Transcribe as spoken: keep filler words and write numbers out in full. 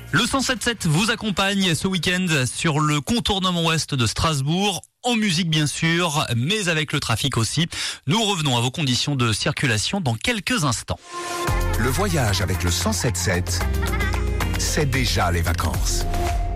Le cent sept sept vous accompagne ce week-end sur le contournement ouest de Strasbourg, en musique bien sûr, mais avec le trafic aussi. Nous revenons à vos conditions de circulation dans quelques instants. Le voyage avec le cent sept sept, c'est déjà les vacances.